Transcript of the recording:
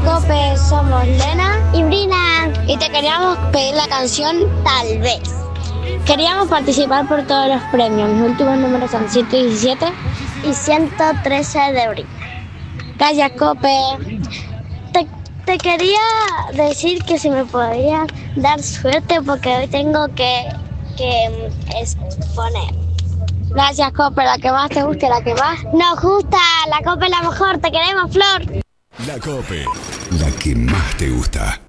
Cope, somos Lena y Brina y te queríamos pedir la canción Tal vez. Queríamos participar por todos los premios. Mis últimos números son 117 y 113 de Brina. Gracias, Cope. Te quería decir que si me podías dar suerte porque hoy tengo que exponer. Gracias, Cope, la que más te guste, la que más nos gusta. La Cope es la mejor, te queremos, Flor. La Cope, la que más te gusta.